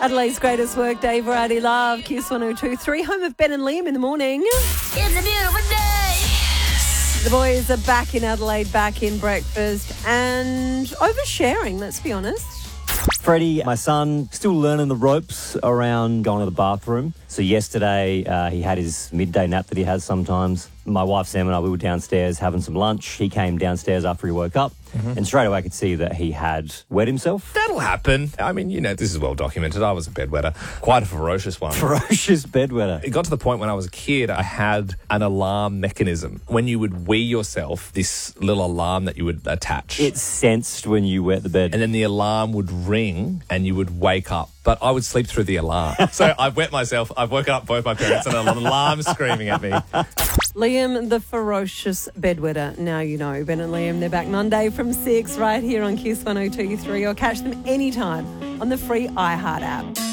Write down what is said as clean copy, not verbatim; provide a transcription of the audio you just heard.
Adelaide's greatest workday, Variety Love, Kiss 102.3, home of Ben and Liam in the morning. It's a beautiful day. The boys are back in Adelaide, back in breakfast, and oversharing, let's be honest. Freddie, my son, still learning the ropes around going to the bathroom. So yesterday, he had his midday nap that he has sometimes. My wife, Sam, and I, we were downstairs having some lunch. He came downstairs after he woke up, and straight away I could see that he had wet himself. That'll happen. I mean, this is well documented. I was a bedwetter, quite a ferocious one. Ferocious bedwetter. It got to the point when I was a kid, I had an alarm mechanism. When you would wee yourself, this little alarm that you would attach. It sensed when you wet the bed. And then the alarm would ring and you would wake up. But I would sleep through the alarm. So I wet myself. I've woken up both my parents and an alarm screaming at me. Liam, the ferocious bedwetter. Now you know. Ben and Liam, they're back Monday from 6 right here on Kiss 102.3, or catch them anytime on the free iHeart app.